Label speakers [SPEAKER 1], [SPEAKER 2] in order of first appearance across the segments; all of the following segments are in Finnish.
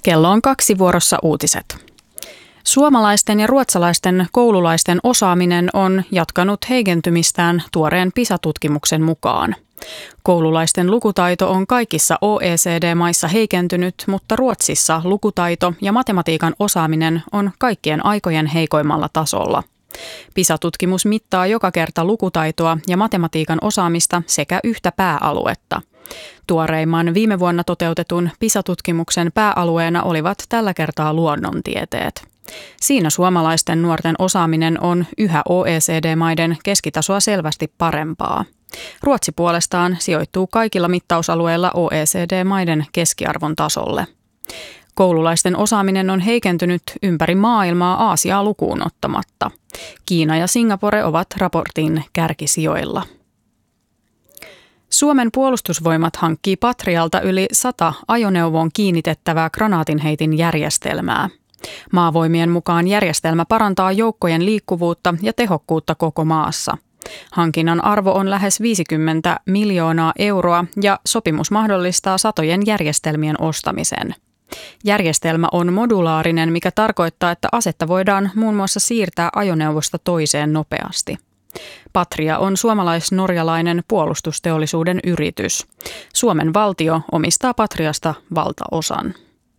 [SPEAKER 1] Kello on 2 vuorossa uutiset. Suomalaisten ja ruotsalaisten koululaisten osaaminen on jatkanut heikentymistään tuoreen PISA-tutkimuksen mukaan. Koululaisten lukutaito on kaikissa OECD-maissa heikentynyt, mutta Ruotsissa lukutaito ja matematiikan osaaminen on kaikkien aikojen heikoimmalla tasolla. PISA-tutkimus mittaa joka kerta lukutaitoa ja matematiikan osaamista sekä yhtä pääaluetta. Tuoreimman viime vuonna toteutetun PISA-tutkimuksen pääalueena olivat tällä kertaa luonnontieteet. Siinä suomalaisten nuorten osaaminen on yhä OECD-maiden keskitasoa selvästi parempaa. Ruotsi puolestaan sijoittuu kaikilla mittausalueilla OECD-maiden keskiarvon tasolle. Koululaisten osaaminen on heikentynyt ympäri maailmaa Aasiaa lukuun ottamatta. Kiina ja Singapore ovat raportin kärkisijoilla. Suomen puolustusvoimat hankkii Patrialta yli 100 ajoneuvoon kiinnitettävää granaatinheitin järjestelmää. Maavoimien mukaan järjestelmä parantaa joukkojen liikkuvuutta ja tehokkuutta koko maassa. Hankinnan arvo on lähes 50 miljoonaa euroa ja sopimus mahdollistaa satojen järjestelmien ostamisen. Järjestelmä on modulaarinen, mikä tarkoittaa, että asetta voidaan muun muassa siirtää ajoneuvosta toiseen nopeasti. Patria on suomalais-norjalainen puolustusteollisuuden yritys. Suomen valtio omistaa Patriasta valtaosan.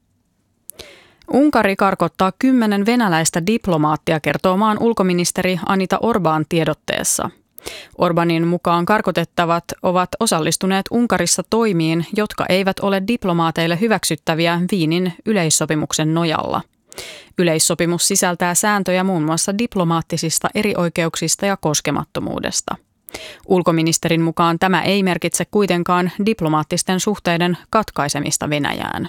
[SPEAKER 1] Unkari karkottaa 10 venäläistä diplomaattia, kertoo maan ulkoministeri Anita Orbán tiedotteessa. Orbanin mukaan karkotettavat ovat osallistuneet Unkarissa toimiin, jotka eivät ole diplomaateille hyväksyttäviä Wienin yleissopimuksen nojalla. Yleissopimus sisältää sääntöjä muun muassa diplomaattisista erioikeuksista ja koskemattomuudesta. Ulkoministerin mukaan tämä ei merkitse kuitenkaan diplomaattisten suhteiden katkaisemista Venäjään.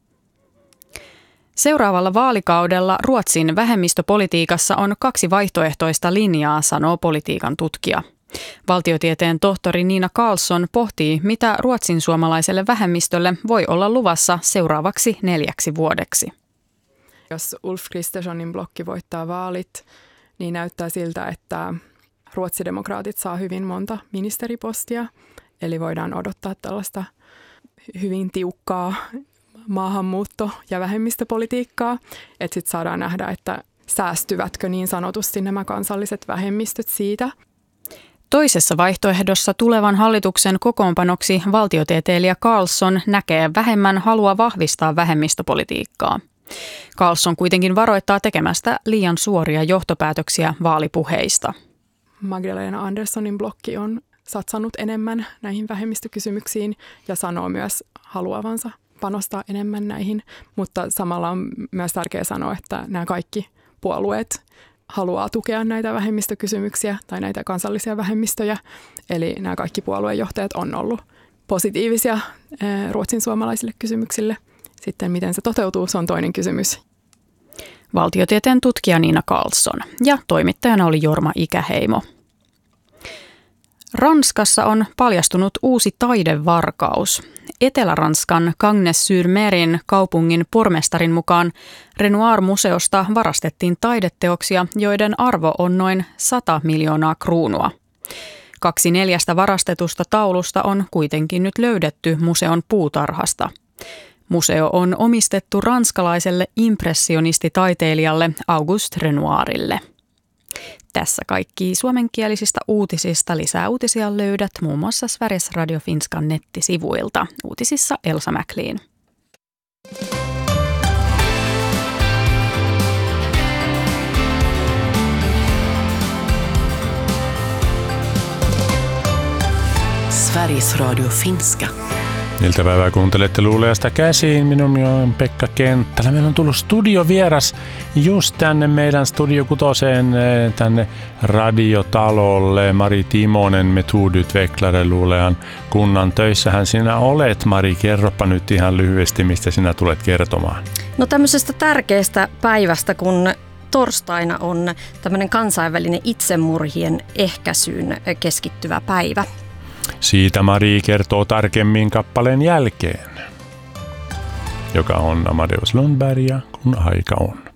[SPEAKER 1] Seuraavalla vaalikaudella Ruotsin vähemmistöpolitiikassa on 2 vaihtoehtoista linjaa, sanoo politiikan tutkija. Valtiotieteen tohtori Nina Karlsson pohtii, mitä ruotsin suomalaiselle vähemmistölle voi olla luvassa seuraavaksi 4 vuodeksi.
[SPEAKER 2] Jos Ulf Kristerssonin blokki voittaa vaalit, niin näyttää siltä, että ruotsidemokraatit saa hyvin monta ministeripostia. Eli voidaan odottaa tällaista hyvin tiukkaa maahanmuutto- ja vähemmistöpolitiikkaa. Että sitten saadaan nähdä, että säästyvätkö niin sanotusti nämä kansalliset vähemmistöt siitä.
[SPEAKER 1] Toisessa vaihtoehdossa tulevan hallituksen kokoonpanoksi valtiotieteilijä Karlsson näkee vähemmän halua vahvistaa vähemmistöpolitiikkaa. Karlsson kuitenkin varoittaa tekemästä liian suoria johtopäätöksiä vaalipuheista.
[SPEAKER 2] Magdalena Anderssonin blokki on satsannut enemmän näihin vähemmistökysymyksiin ja sanoo myös haluavansa panostaa enemmän näihin, mutta samalla on myös tärkeää sanoa, että nämä kaikki puolueet haluaa tukea näitä vähemmistökysymyksiä tai näitä kansallisia vähemmistöjä. Eli nämä kaikki puoluejohtajat on ollut positiivisia ruotsin suomalaisille kysymyksille. Sitten miten se toteutuu, se on toinen kysymys.
[SPEAKER 1] Valtiotieteen tutkija Nina Karlsson ja toimittajana oli Jorma Ikäheimo. Ranskassa on paljastunut uusi taidevarkaus. Etelä-Ranskan Cagnes-sur-Merin kaupungin pormestarin mukaan Renoir-museosta varastettiin taideteoksia, joiden arvo on noin 100 miljoonaa kruunua. 2 4 varastetusta taulusta on kuitenkin nyt löydetty museon puutarhasta. Museo on omistettu ranskalaiselle impressionistitaiteilijalle Auguste Renoirille. Tässä kaikki suomenkielisistä uutisista. Lisää uutisia löydät muun muassa Sveriges Radio Finskan nettisivuilta. Uutisissa Elsa McLean.
[SPEAKER 3] Sveriges Radio Finska.
[SPEAKER 4] Iltapäivää kuuntelette Luuleasta käsiin. Minun nimi on Pekka Kenttälä. Meillä on tullut studiovieras just tänne meidän Studio 6 tänne radiotalolle. Mari Timonen, metodutvecklare Luulean kunnan töissähän sinä olet. Mari, kerropa nyt ihan lyhyesti, mistä sinä tulet kertomaan.
[SPEAKER 5] No tämmöisestä tärkeästä päivästä, kun torstaina on tämmöinen kansainvälinen itsemurhien ehkäisyyn keskittyvä päivä.
[SPEAKER 4] Siitä Mari kertoo tarkemmin kappaleen jälkeen, joka on Amadeus Lundbergia, kun aika on.